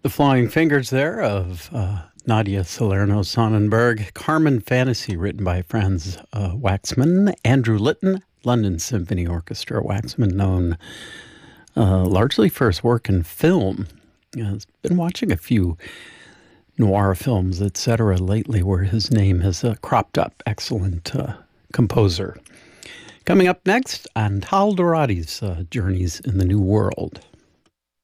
The Flying Fingers there of Nadia Salerno Sonnenberg. Carmen Fantasy, written by Franz Waxman. Andrew Litton, London Symphony Orchestra. Waxman, known largely for his work in film. I've been watching a few noir films, etc., lately where his name has cropped up. Excellent composer. Coming up next, Antal Dourati's Journeys in the New World.